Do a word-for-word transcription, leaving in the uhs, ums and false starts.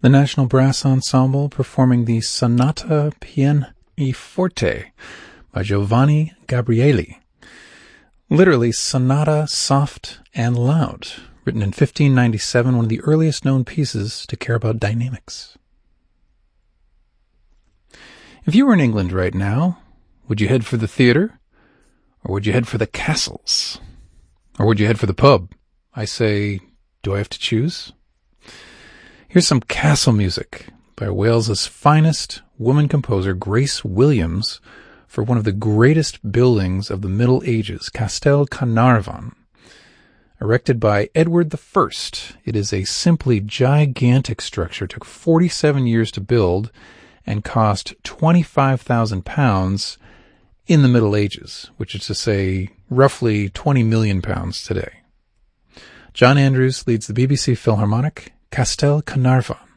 The National Brass Ensemble performing the Sonata Pianoforte by Giovanni Gabrieli. Literally, sonata, soft and loud. Written in fifteen ninety-seven, one of the earliest known pieces to care about dynamics. If you were in England right now, would you head for the theatre? Or would you head for the castles? Or would you head for the pub? I say, do I have to choose? Here's some castle music by Wales's finest woman composer, Grace Williams, for one of the greatest buildings of the Middle Ages, Castel Carnarvon. Erected by Edward the First, it is a simply gigantic structure. It took forty-seven years to build and cost twenty-five thousand pounds in the Middle Ages, which is to say roughly twenty million pounds today. John Andrews leads the B B C Philharmonic, Castel Carnarvon.